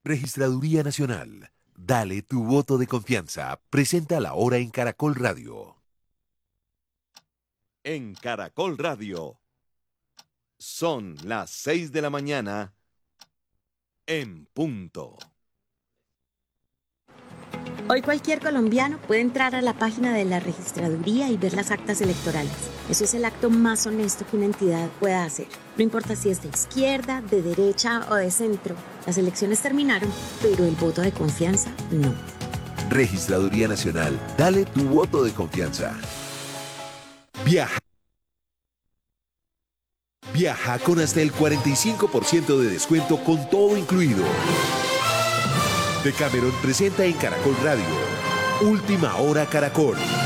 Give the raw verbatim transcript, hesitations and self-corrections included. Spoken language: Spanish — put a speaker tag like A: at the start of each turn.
A: Registraduría Nacional. Dale tu voto de confianza. Presenta la hora en Caracol Radio.
B: En Caracol Radio. Son las seis de la mañana en punto.
C: Hoy cualquier colombiano puede entrar a la página de la registraduría y ver las actas electorales. Eso es el acto más honesto que una entidad pueda hacer. No importa si es de izquierda, de derecha o de centro. Las elecciones terminaron, pero el voto de confianza no.
A: Registraduría Nacional. Dale tu voto de confianza. Viaja. Viaja con hasta el cuarenta y cinco por ciento de descuento con todo incluido. Decameron presenta en Caracol Radio Última Hora Caracol.